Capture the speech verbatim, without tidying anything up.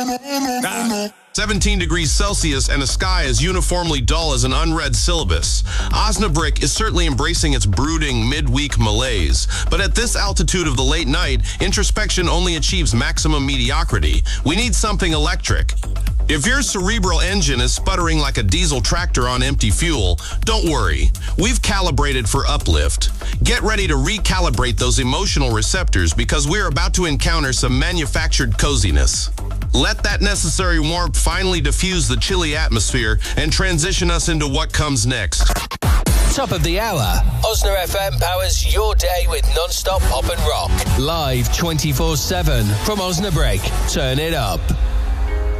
Ah. seventeen degrees Celsius and a sky as uniformly dull as an unread syllabus. Osnabrück is certainly embracing its brooding midweek malaise, but at this altitude of the late night, introspection only achieves maximum mediocrity. We need something electric. If your cerebral engine is sputtering like a diesel tractor on empty fuel, don't worry. We've calibrated for uplift. Get ready to recalibrate those emotional receptors because we're about to encounter some manufactured coziness. Let that necessary warmth finally diffuse the chilly atmosphere and transition us into what comes next. Top of the hour. Osna F M powers your day with non-stop pop and rock. Live twenty-four seven from Osnabrück. Turn it up.